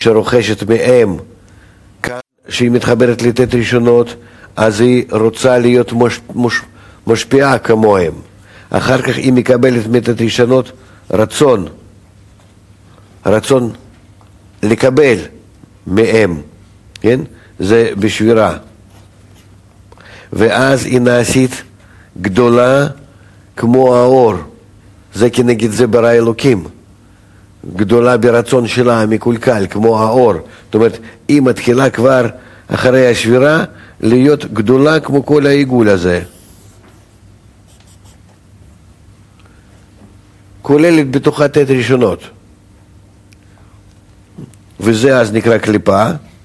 שרוכשת מהם, שהיא מתחברת לתת ראשונות, אז היא רוצה להיות משפיעה כמוהם. אחר כך היא מקבלת מתת ראשונות רצון לקבל מהם, כן? זה בשבירה. ואז היא נעשית גדולה כמו האור. זה כנגד זה ברא אלוקים. גדולה ברצון שלה, מקולקל, כמו האור. זאת אומרת, היא מתחילה כבר אחרי השבירה להיות גדולה כמו כל העיגול הזה. כוללת בתוכה תת ראשונות. וזה אז נקרא קליפה.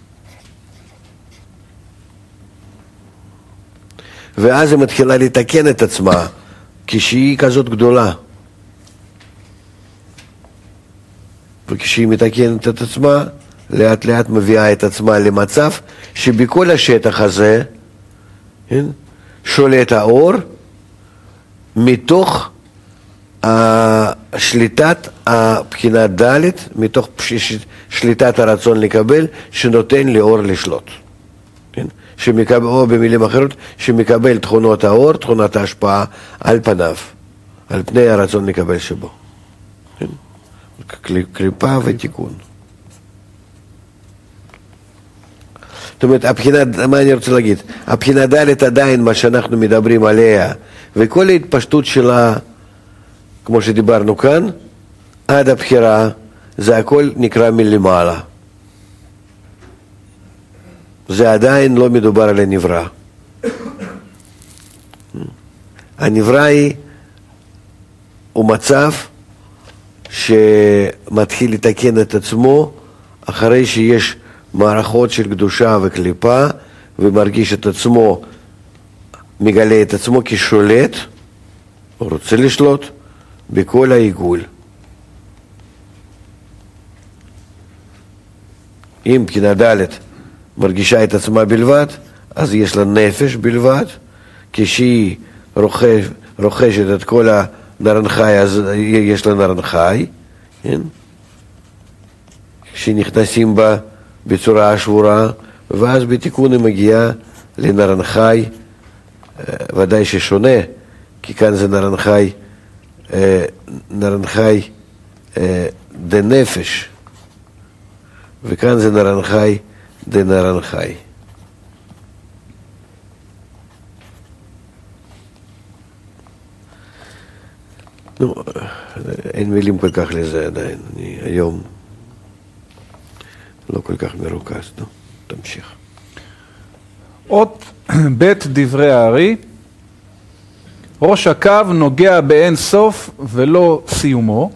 ואז היא מתחילה לתקן את עצמה, כשהיא כזאת גדולה. וכשהיא מתקנת את עצמה, לאט לאט מביאה את עצמה למצב שבכל השטח הזה, כן, שולט האור מתוך שליטת הבחינה ד', מתוך שליטת הרצון לקבל, שנותן לאור לשלוט. כן? או במילים אחרות, שמקבל תכונות האור, תכונות ההשפעה על פניו, על פני הרצון לקבל שבו. כן? קליפה ותיקון. זאת אומרת, מה אני רוצה להגיד? הבחינה ד' עדיין מה שאנחנו מדברים עליה, וכל ההתפשטות שלה, כמו שדיברנו כאן, עד הבחירה, זה הכל נקרא מלמעלה. זה עדיין לא מדובר על הנברא. הנברא הוא מצב שמתחיל לתקן את עצמו אחרי שיש מערכות של קדושה וקליפה, ומרגיש את עצמו, מגלה את עצמו כשולט, הוא רוצה לשלוט בכל העיגול. אם בחינה ד' מרגישה את עצמה בלבד, אז יש לה נפש בלבד. כשהיא רוכשת את כל הנרן חי, אז יש לה נרן חי, כן? כשנכנסים בה בצורה שבורה, ואז בתיקון היא מגיעה לנרן חי, ודאי ששונה, כי כאן זה נרן חי דנפש, וכאן זה נרן חי דנרן חי. נו, אין מילים כל כך לזה עדיין. אני היום לא כל כך מרוכז. נו, תמשיך. אות בית דברי הארי, ראש הקו נוגע באין סוף ולא סיומו,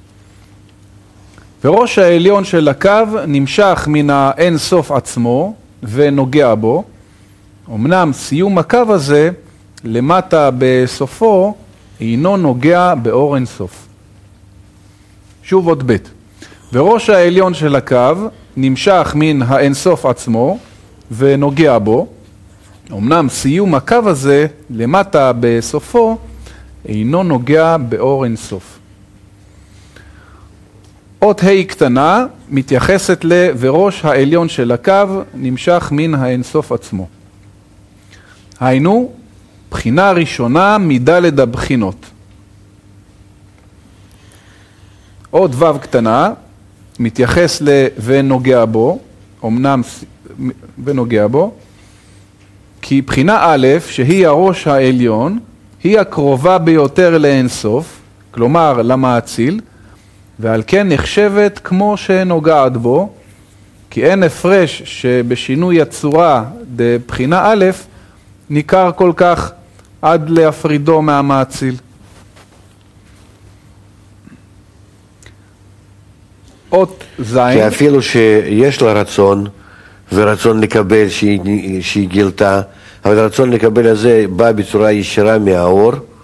וראש העליון של הקו נמשך מן האין סוף עצמו ונוגע בו. אמנם סיום הקו הזה למטה בסופו אינו נוגע באור אין סוף. שוב עוד בית. וראש העליון של הקו נמשך מן האין סוף עצמו ונוגע בו. אמנם סיום הקו הזה למטה בסופו אינו נוגע באור אין סוף. אות ה' קטנה מתייחסת וראש העליון של הקו נמשך מן האין סוף עצמו. היינו, בחינה ראשונה מדלת הבחינות. אות ו' קטנה מתייחס ונוגע בו, אמנם ונוגע בו, כי בחינה א', שהיא הראש העליון, היא הקרובה ביותר לאין סוף, כלומר למאציל, ועל כן נחשבת כמו שנוגעת בו, כי אין הפרש שבשינוי הצורה בבחינה א' ניכר כל כך עד להפרידו מהמאציל. אות זין. כי אפילו שיש לה רצון, ורצון לקבל שהיא גילתה, אבל הרצון לקבל הזה בא בצורה ישירה מהאור,